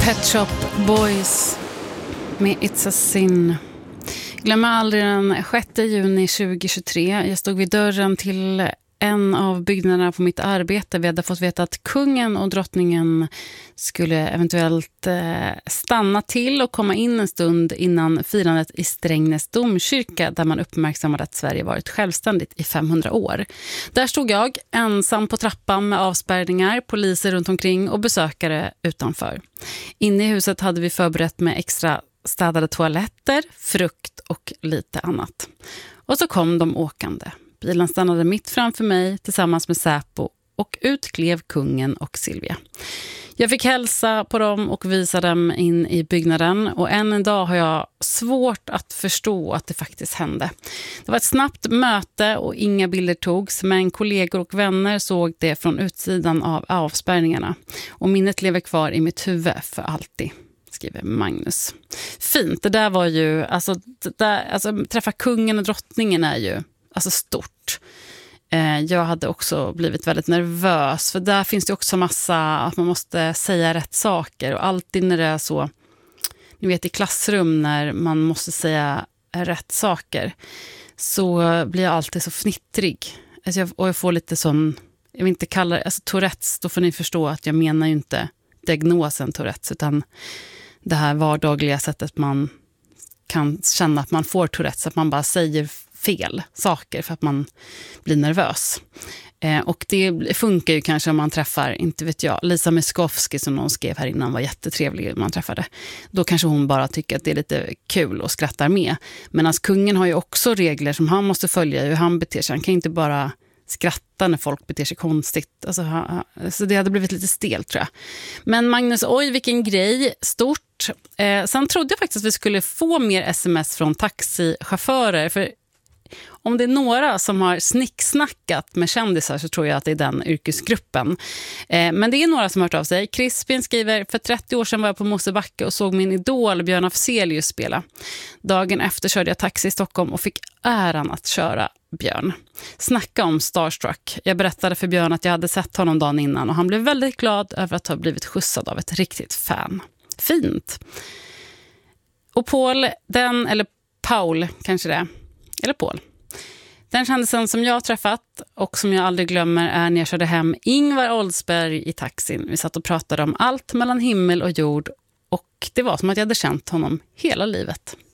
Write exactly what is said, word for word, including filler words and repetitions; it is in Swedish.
Pet Shop Boys med It's a Sin. Glömmer aldrig den sjätte juni tjugohundratjugotre. Jag stod vid dörren till en av byggnaderna på mitt arbete. Vi hade fått veta att kungen och drottningen skulle eventuellt stanna till och komma in en stund innan firandet i Strängnäs domkyrka, där man uppmärksammade att Sverige varit självständigt i femhundra år. Där stod jag ensam på trappan med avspärrningar, poliser runt omkring och besökare utanför. Inne i huset hade vi förberett med extra städade toaletter, frukt och lite annat. Och så kom de åkande. Bilen stannade mitt framför mig tillsammans med Säpo och ut klev kungen och Silvia. Jag fick hälsa på dem och visa dem in i byggnaden, och än en dag har jag svårt att förstå att det faktiskt hände. Det var ett snabbt möte och inga bilder togs, men kollegor och vänner såg det från utsidan av avspärrningarna. Och minnet lever kvar i mitt huvud för alltid, skriver Magnus. Fint, det där var ju, alltså, det där, alltså träffa kungen och drottningen är ju alltså stort. Eh, jag hade också blivit väldigt nervös, för där finns det också massa att man måste säga rätt saker, och alltid när det är så, ni vet i klassrum när man måste säga rätt saker, så blir jag alltid så fnittrig. Alltså jag, och jag får lite sån, jag vill inte kalla det, alltså Tourettes, då får ni förstå att jag menar ju inte diagnosen Tourettes, utan det här vardagliga sättet man kan känna att man får Tourettes, att man bara säger fel saker för att man blir nervös. Eh, och det funkar ju kanske om man träffar, inte vet jag, Lisa Miskovsky som någon skrev här innan var jättetrevlig man träffade. Då kanske hon bara tycker att det är lite kul och skrattar med. Men alltså, kungen har ju också regler som han måste följa, hur han beter sig. Han kan inte bara skratta när folk beter sig konstigt. Alltså, ha, så det hade blivit lite stelt, tror jag. Men Magnus, oj vilken grej, stort. Eh, sen trodde jag faktiskt att vi skulle få mer sms från taxichaufförer, för om det är några som har snicksnackat med kändisar så tror jag att det är den yrkesgruppen. Eh, men det är några som har hört av sig. Crispin skriver, för trettio år sedan var jag på Mosebacke och såg min idol Björn Afzelius spela. Dagen efter körde jag taxi i Stockholm och fick äran att köra Björn. Snacka om starstruck. Jag berättade för Björn att jag hade sett honom dagen innan, och han blev väldigt glad över att ha blivit skjutsad av ett riktigt fan. Fint. Och Paul, den, eller Paul kanske det, eller Paul. Den kändisen som jag har träffat och som jag aldrig glömmer är när jag körde hem Ingvar Oldsberg i taxin. Vi satt och pratade om allt mellan himmel och jord, och det var som att jag hade känt honom hela livet.